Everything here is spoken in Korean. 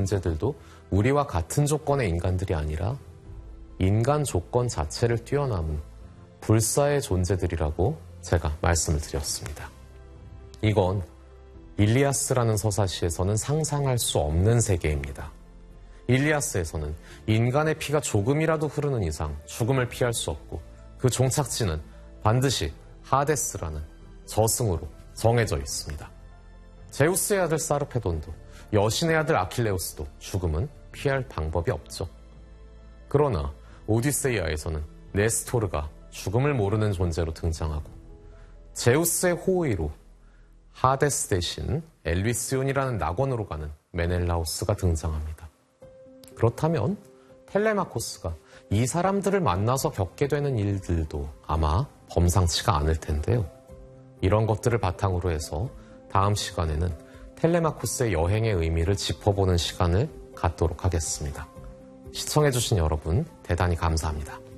존재들도 우리와 같은 조건의 인간들이 아니라 인간 조건 자체를 뛰어넘은 불사의 존재들이라고 제가 말씀을 드렸습니다. 이건 일리아스라는 서사시에서는 상상할 수 없는 세계입니다. 일리아스에서는 인간의 피가 조금이라도 흐르는 이상 죽음을 피할 수 없고 그 종착지는 반드시 하데스라는 저승으로 정해져 있습니다. 제우스의 아들 사르페돈도 여신의 아들 아킬레우스도 죽음은 피할 방법이 없죠. 그러나 오디세이아에서는 네스토르가 죽음을 모르는 존재로 등장하고 제우스의 호의로 하데스 대신 엘리시온이라는 낙원으로 가는 메넬라오스가 등장합니다. 그렇다면 텔레마코스가 이 사람들을 만나서 겪게 되는 일들도 아마 범상치가 않을 텐데요. 이런 것들을 바탕으로 해서 다음 시간에는 텔레마코스의 여행의 의미를 짚어보는 시간을 갖도록 하겠습니다. 시청해주신 여러분 대단히 감사합니다.